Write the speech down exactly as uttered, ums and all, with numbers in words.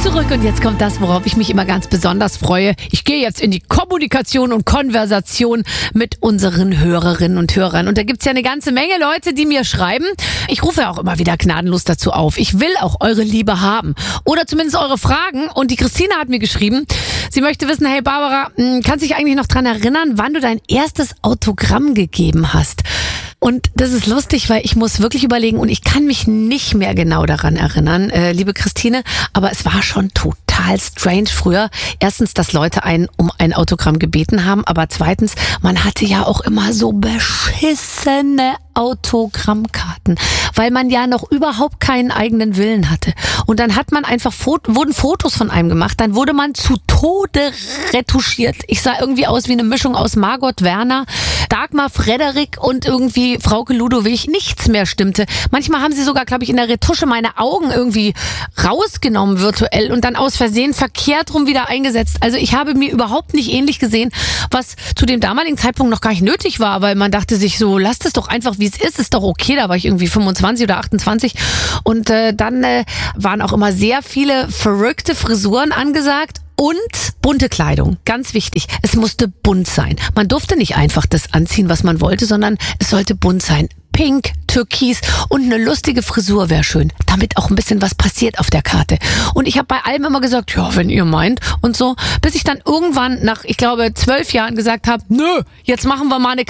zurück und jetzt kommt das, worauf ich mich immer ganz besonders freue. Ich gehe jetzt in die Kommunikation und Konversation mit unseren Hörerinnen und Hörern. Und da gibt's ja eine ganze Menge Leute, die mir schreiben. Ich rufe auch immer wieder gnadenlos dazu auf. Ich will auch eure Liebe haben. Oder zumindest eure Fragen. Und die Christina hat mir geschrieben, sie möchte wissen, hey Barbara, kannst du dich eigentlich noch dran erinnern, wann du dein erstes Autogramm gegeben hast? Und das ist lustig, weil ich muss wirklich überlegen und ich kann mich nicht mehr genau daran erinnern, äh, liebe Christine, aber es war schon total strange früher. Erstens, dass Leute einen um ein Autogramm gebeten haben, aber zweitens, man hatte ja auch immer so beschissene Autogrammkarten, weil man ja noch überhaupt keinen eigenen Willen hatte. Und dann hat man einfach Fot- wurden Fotos von einem gemacht, dann wurde man zu Tode retuschiert. Ich sah irgendwie aus wie eine Mischung aus Margot Werner, Dagmar Frederik und irgendwie Frauke Ludowig. Nichts mehr stimmte. Manchmal haben sie sogar, glaube ich, in der Retusche meine Augen irgendwie rausgenommen virtuell und dann aus Versehen verkehrt rum wieder eingesetzt. Also ich habe mir überhaupt nicht ähnlich gesehen, was zu dem damaligen Zeitpunkt noch gar nicht nötig war, weil man dachte sich so, lasst es doch einfach, wie es ist, ist doch okay. Da war ich irgendwie fünfundzwanzig oder achtundzwanzig und äh, dann äh, waren auch immer sehr viele verrückte Frisuren angesagt. Und bunte Kleidung, ganz wichtig. Es musste bunt sein. Man durfte nicht einfach das anziehen, was man wollte, sondern es sollte bunt sein. Pink, Türkis und eine lustige Frisur wäre schön, damit auch ein bisschen was passiert auf der Karte. Und ich habe bei allem immer gesagt, ja, wenn ihr meint und so, bis ich dann irgendwann nach, ich glaube, zwölf Jahren gesagt habe, nö, jetzt machen wir mal eine